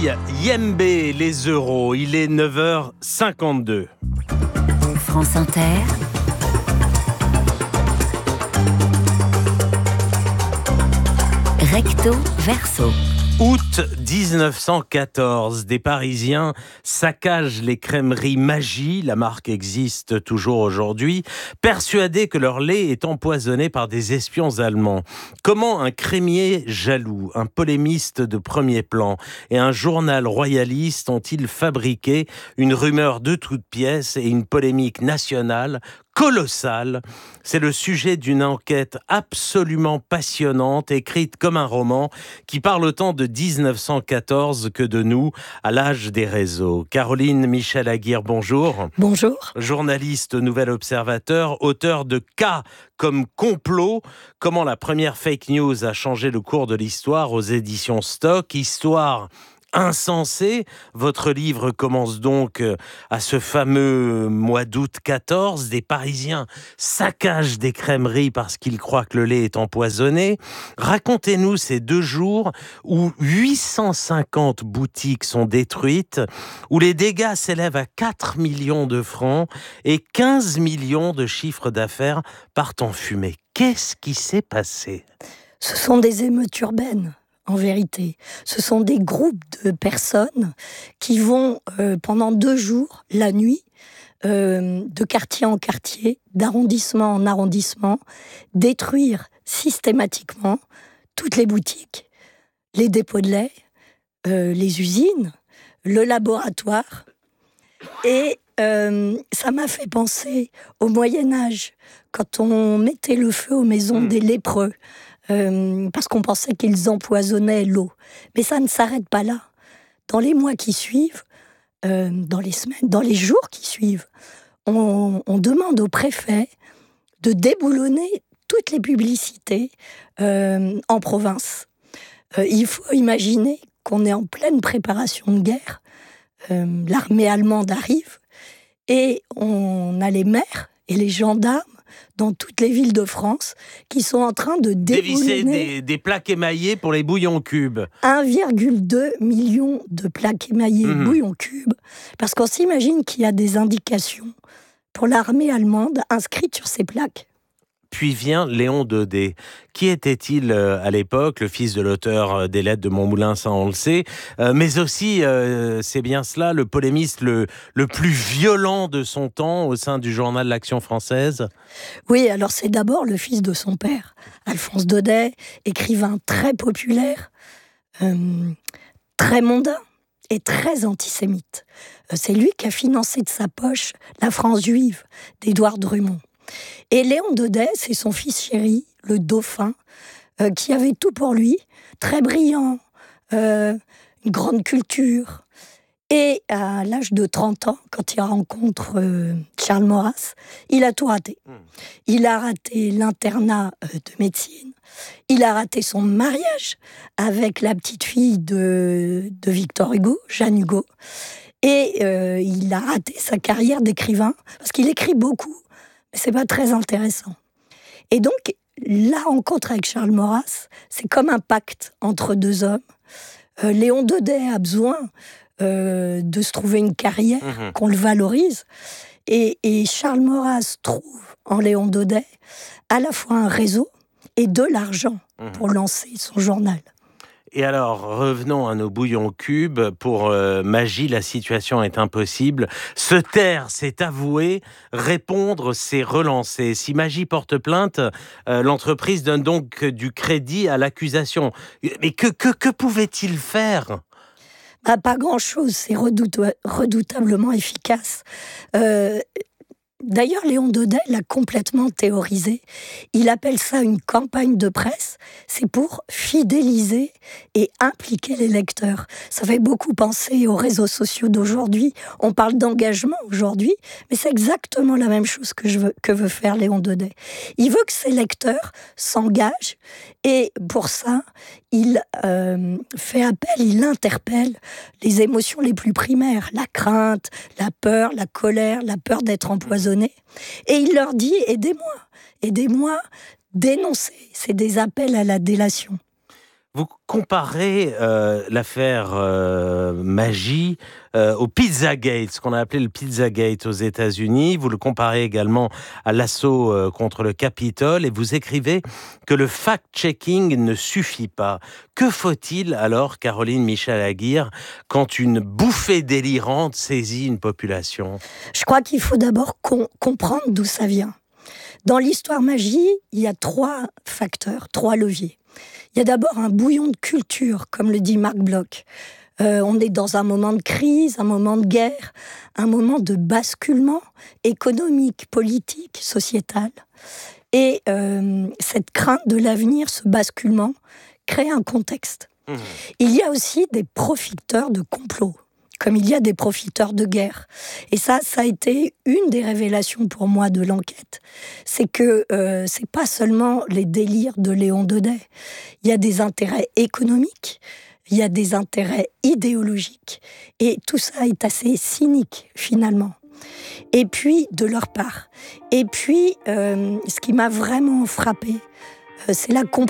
Aïe, Yembe, les euros, il est 9h52. France Inter. Recto verso. Août 1914, des Parisiens saccagent les crèmeries Magie, la marque existe toujours aujourd'hui, persuadés que leur lait est empoisonné par des espions allemands. Comment un crémier jaloux, un polémiste de premier plan et un journal royaliste ont-ils fabriqué une rumeur de toutes pièces et une polémique nationale colossale? C'est le sujet d'une enquête absolument passionnante, écrite comme un roman, qui parle autant de 1914 que de nous, à l'âge des réseaux. Caroline Michel-Aguirre, bonjour. Bonjour. Journaliste au Nouvel Observateur, auteur de Cas comme complot, comment la première fake news a changé le cours de l'histoire aux éditions Stock, histoire insensé. Votre livre commence donc à ce fameux mois d'août 14. Des Parisiens saccagent des crèmeries parce qu'ils croient que le lait est empoisonné. Racontez-nous ces 2 jours où 850 boutiques sont détruites, où les dégâts s'élèvent à 4 millions de francs et 15 millions de chiffres d'affaires partent en fumée. Qu'est-ce qui s'est passé ? Ce sont des émeutes urbaines. En vérité, ce sont des groupes de personnes qui vont pendant 2 jours, la nuit, de quartier en quartier, d'arrondissement en arrondissement, détruire systématiquement toutes les boutiques, les dépôts de lait, les usines, le laboratoire. Et ça m'a fait penser au Moyen-Âge, quand on mettait le feu aux maisons des lépreux. Parce qu'on pensait qu'ils empoisonnaient l'eau. Mais ça ne s'arrête pas là. Dans les mois qui suivent, dans les semaines, dans les jours qui suivent, on demande au préfet de déboulonner toutes les publicités en province. Il faut imaginer qu'on est en pleine préparation de guerre. L'armée allemande arrive et on a les maires et les gendarmes dans toutes les villes de France, qui sont en train de dévisser des plaques émaillées pour les bouillons cubes. 1,2 million de plaques émaillées bouillons cubes, parce qu'on s'imagine qu'il y a des indications pour l'armée allemande inscrites sur ces plaques. Puis vient Léon Daudet. Qui était-il à l'époque, le fils de l'auteur des Lettres de Montmoulin, ça on le sait, mais aussi, c'est bien cela, le polémiste le plus violent de son temps au sein du journal L'Action française? Oui, alors c'est d'abord le fils de son père, Alphonse Daudet, écrivain très populaire, très mondain et très antisémite. C'est lui qui a financé de sa poche La France juive d'Édouard Drummond. Et Léon Daudet, c'est son fils chéri, le dauphin, qui avait tout pour lui, très brillant, une grande culture. Et à l'âge de 30 ans, quand il rencontre Charles Maurras, il a tout raté. Il a raté l'internat de médecine, il a raté son mariage avec la petite fille de Victor Hugo, Jeanne Hugo, et il a raté sa carrière d'écrivain, parce qu'il écrit beaucoup. C'est pas très intéressant. Et donc, la rencontre avec Charles Maurras, c'est comme un pacte entre 2 hommes. Léon Daudet a besoin de se trouver une carrière, qu'on le valorise. Et Charles Maurras trouve en Léon Daudet à la fois un réseau et de l'argent pour lancer son journal. Et alors, revenons à nos bouillons cubes. Pour Magie, la situation est impossible. Se taire, c'est avouer. Répondre, c'est relancer. Si Magie porte plainte, l'entreprise donne donc du crédit à l'accusation. Mais que pouvait-il faire ? Pas grand-chose, c'est redoutablement efficace. D'ailleurs, Léon Daudet l'a complètement théorisé. Il appelle ça une campagne de presse. C'est pour fidéliser et impliquer les lecteurs. Ça fait beaucoup penser aux réseaux sociaux d'aujourd'hui. On parle d'engagement aujourd'hui, mais c'est exactement la même chose que veut faire Léon Daudet. Il veut que ses lecteurs s'engagent et pour ça, il fait appel, il interpelle les émotions les plus primaires, la crainte, la peur, la colère, la peur d'être empoisonné. Et il leur dit « aidez-moi, dénoncez ». C'est des appels à la délation. Vous comparez l'affaire Magie au Pizzagate, ce qu'on a appelé le Pizzagate aux États-Unis. Vous le comparez également à l'assaut contre le Capitole et vous écrivez que le fact-checking ne suffit pas. Que faut-il alors, Caroline Michel-Aguirre, quand une bouffée délirante saisit une population ? Je crois qu'il faut d'abord comprendre d'où ça vient. Dans l'histoire Magie, il y a 3 facteurs, 3 leviers. Il y a d'abord un bouillon de culture, comme le dit Marc Bloch. On est dans un moment de crise, un moment de guerre, un moment de basculement économique, politique, sociétal. Et cette crainte de l'avenir, ce basculement, crée un contexte. Il y a aussi des profiteurs de complots, comme il y a des profiteurs de guerre. Et ça a été une des révélations pour moi de l'enquête. C'est que c'est pas seulement les délires de Léon Daudet. Il y a des intérêts économiques, il y a des intérêts idéologiques. Et tout ça est assez cynique, finalement. Et puis, de leur part. Et puis, ce qui m'a vraiment frappée, c'est la compréhension